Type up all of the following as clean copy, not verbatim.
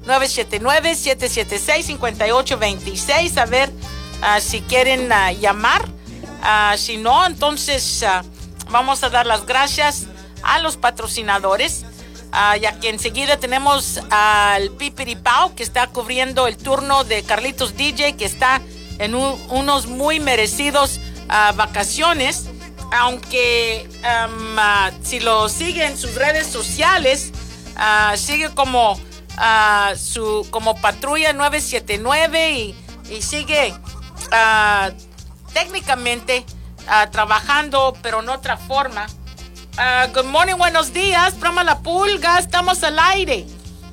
979-776-5826. A ver si quieren llamar. Si no, entonces vamos a dar las gracias a los patrocinadores. Ya que enseguida tenemos al Pipiripao, que está cubriendo el turno de Carlitos DJ, que está en unos muy merecidos vacaciones. Aunque si lo sigue en sus redes sociales, sigue como Patrulla 979 y sigue técnicamente trabajando, pero en otra forma. Good morning, buenos días, Broma La Pulga, estamos al aire.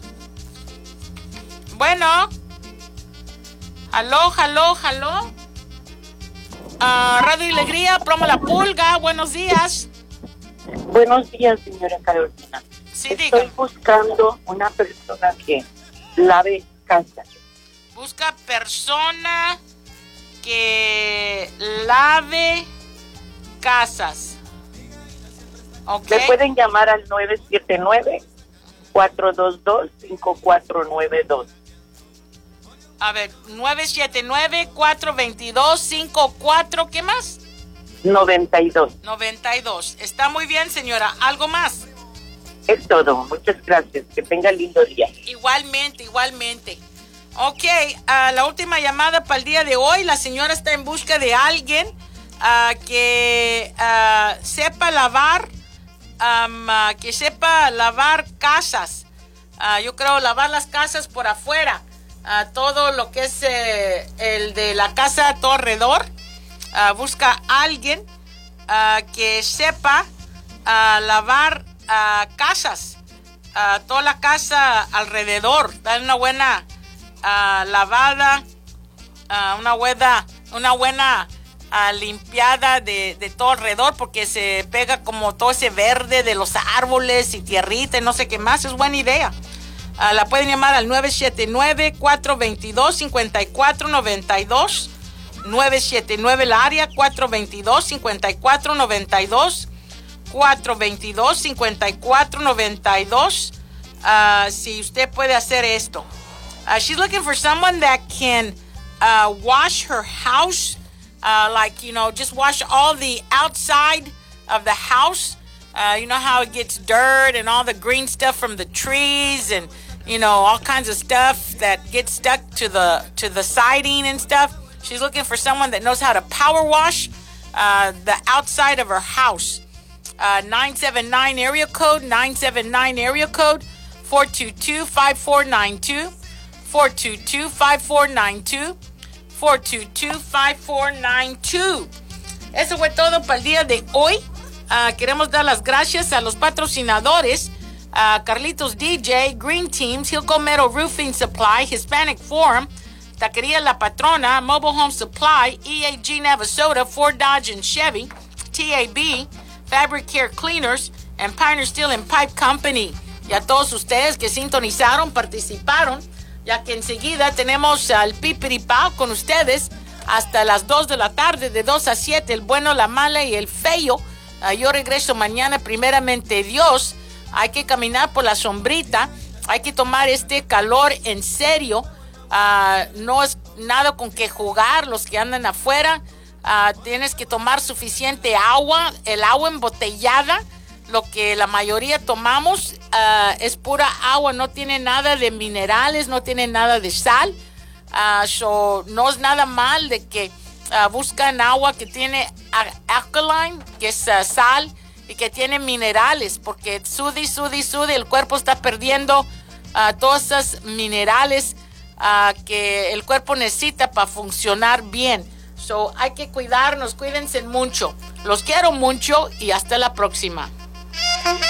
Bueno. Aló. Radio Alegría, Broma La Pulga, buenos días. Buenos días, señora Carolina. Sí, estoy buscando una persona que lave casas. Busca persona que lave casas. Okay. Me pueden llamar al 979-422-5492. A ver, 979-422-54, ¿qué más? 92. Está muy bien, señora. ¿Algo más? Es todo. Muchas gracias. Que tenga lindo día. Igualmente. Ok, la última llamada para el día de hoy. La señora está en busca de alguien que sepa lavar casas. Yo creo lavar las casas por afuera. Todo lo que es el de la casa a todo alrededor. Busca a alguien que sepa lavar casas. Toda la casa alrededor. Dar una buena lavada. Una buena limpiada de todo alrededor, porque se pega como todo ese verde de los árboles y tierrita y no sé qué más. Es buena idea. La pueden llamar al 979-422-5492. 979 el área, 422-5492. 422-5492. Si usted puede hacer esto. She's looking for someone that can wash her house. Just wash all the outside of the house. You know how it gets dirt and all the green stuff from the trees and, all kinds of stuff that gets stuck to the siding and stuff. She's looking for someone that knows how to power wash the outside of her house. 979 area code, 422-5492, 422-5492, 422-5492. Eso fue todo para el día de hoy. Queremos dar las gracias a los patrocinadores. Carlitos DJ, Green Teams, Hilco Metal Roofing Supply, Hispanic Forum, Taqueria La Patrona, Mobile Home Supply, EAG Navasota, Ford Dodge and Chevy, TAB, Fabric Care Cleaners, and Pioneer Steel and Pipe Company. Y a todos ustedes que sintonizaron, participaron, ya que enseguida tenemos al Pipiripao con ustedes hasta las 2 de la tarde, de 2 a 7, el bueno, la mala y el feo. Yo regreso mañana, primeramente Dios. Hay que caminar por la sombrita, hay que tomar este calor en serio. No es nada con que jugar los que andan afuera. Tienes que tomar suficiente agua, el agua embotellada, lo que la mayoría tomamos es pura agua, no tiene nada de minerales, no tiene nada de sal. No es nada mal de que buscan agua que tiene alkaline, que es sal, y que tiene minerales, porque sude, el cuerpo está perdiendo todos esos minerales que el cuerpo necesita para funcionar bien. Hay que cuidarnos, cuídense mucho. Los quiero mucho y hasta la próxima.